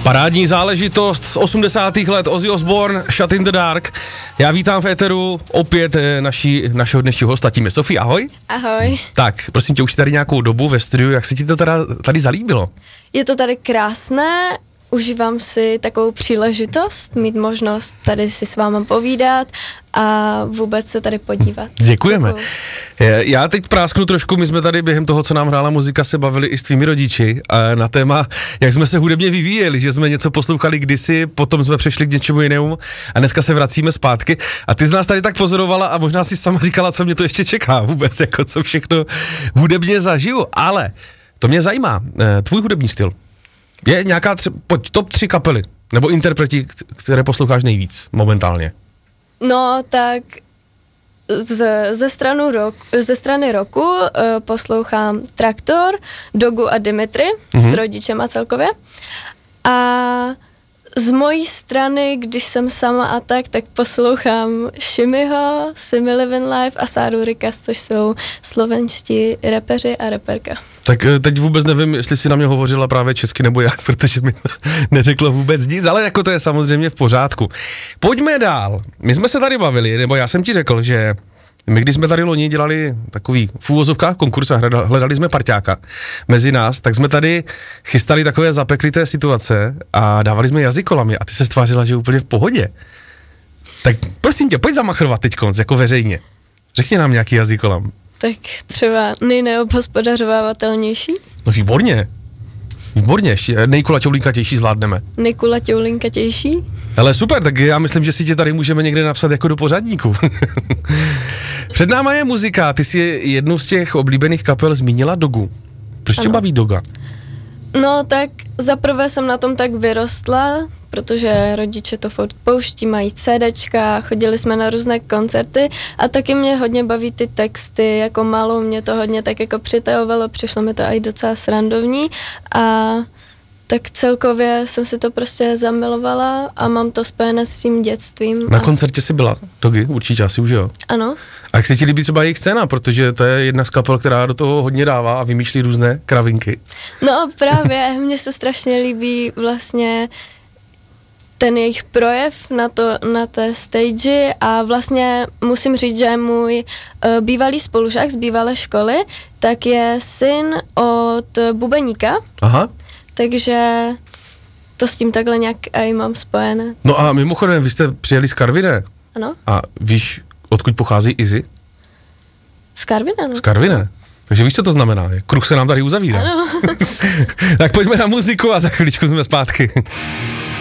Parádní záležitost z 80. let, Ozzy Osbourne, Shut in the Dark. Já vítám v éteru opět našeho dnešního hosta, tím je Sofie, ahoj. Ahoj. Tak, prosím tě, už jsi tady nějakou dobu ve studiu, jak se ti to teda tady zalíbilo? Je to tady krásné, užívám si takovou příležitost, mít možnost tady si s váma povídat a vůbec se tady podívat. Děkujeme. Já teď prásknu trošku, my jsme tady během toho, co nám hrála muzika, se bavili i s tvými rodiči na téma, jak jsme se hudebně vyvíjeli, že jsme něco poslouchali kdysi, potom jsme přešli k něčemu jinému a dneska se vracíme zpátky. A ty z nás tady tak pozorovala a možná si sama říkala, co mě to ještě čeká vůbec, jako co všechno hudebně zažiju, ale to mě zajímá, tvůj hudební styl. Je nějaká top 3 kapely, nebo interpreti, které posloucháš nejvíc momentálně? No, tak ze strany roku poslouchám Traktor, Dogu a Dimitri s rodičema celkově. A z mojí strany, když jsem sama a tak poslouchám Šimiho, Simi Living Life a Sáru Rikas, což jsou slovenští rapeři a raperka. Tak teď vůbec nevím, jestli jsi na mě hovořila právě česky nebo jak, protože mi neřeklo vůbec nic, ale jako to je samozřejmě v pořádku. Pojďme dál. My jsme se tady bavili, nebo já jsem ti řekl, že my, když jsme tady loni dělali takový v úvozovkách konkurs a hledali jsme parťáka mezi nás, tak jsme tady chystali takové zapeklité situace a dávali jsme jazykolami a ty se stvářila, že je úplně v pohodě. Tak prosím tě, pojď zamachrovat teďkonc, jako veřejně. Řekni nám nějaký jazykolam. Tak třeba nejneobhospodařovávatelnější. No výborně. Výborně, nejkulaťoulinkatější zvládneme. Nejkulaťoulinkatější. Ale super, tak já myslím, že si tě tady můžeme někde napsat jako do pořadníku. Před náma je muzika, ty jsi jednu z těch oblíbených kapel zmínila Dogu. Proč tě baví Doga? No tak zaprvé jsem na tom tak vyrostla, protože rodiče to furt pouští, mají CDčka, chodili jsme na různé koncerty a taky mě hodně baví ty texty, jako malou mě to hodně tak jako přitajovalo, přišlo mi to i docela srandovní a tak celkově jsem si to prostě zamilovala a mám to spojené s tím dětstvím. Na koncertě jsi byla Dogy, určitě asi už jo. Ano. A jak se ti líbí třeba jejich scéna, protože to je jedna z kapel, která do toho hodně dává a vymýšlí různé kravinky. No právě, mně se strašně líbí vlastně ten jejich projev na té stage a vlastně musím říct, že můj bývalý spolužák z bývalé školy, tak je syn od bubeníka. Aha. Takže to s tím takhle nějak i mám spojené. No a mimochodem, vy jste přijeli z Karviné. Ano. A víš, odkud pochází Izzy? Z Karviné, no. Z Karviné. Takže víš, co to znamená? Kruh se nám tady uzavírá. Ano. Tak pojďme na muziku a za chviličku jsme zpátky.